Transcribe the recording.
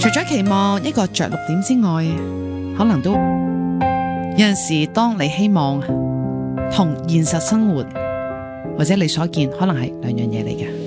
除咗期望一個着陸點之外，可能都有陣時，當你希望同現實生活或者你所見可能係兩樣嘢嚟嘅。